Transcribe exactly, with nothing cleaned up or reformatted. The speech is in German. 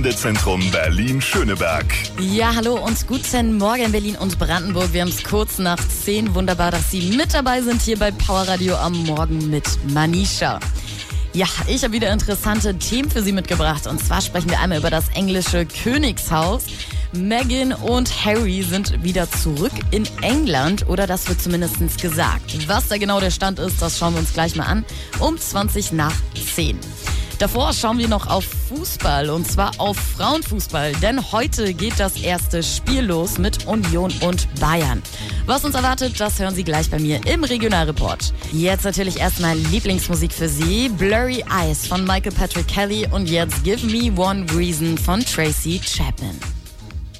Sendezentrum Berlin-Schöneberg. Ja, hallo und guten Morgen Berlin und Brandenburg. Wir haben es kurz nach zehn. Wunderbar, dass Sie mit dabei sind hier bei Power Radio am Morgen mit Manisha. Ja, ich habe wieder interessante Themen für Sie mitgebracht. Und zwar sprechen wir einmal über das englische Königshaus. Meghan und Harry sind wieder zurück in England, oder das wird zumindest gesagt. Was da genau der Stand ist, das schauen wir uns gleich mal an, um zwanzig nach zehn. Davor schauen wir noch auf Fußball, und zwar auf Frauenfußball, denn heute geht das erste Spiel los mit Union und Bayern. Was uns erwartet, das hören Sie gleich bei mir im Regionalreport. Jetzt natürlich erstmal Lieblingsmusik für Sie, Blurry Eyes von Michael Patrick Kelly und jetzt Give Me One Reason von Tracy Chapman.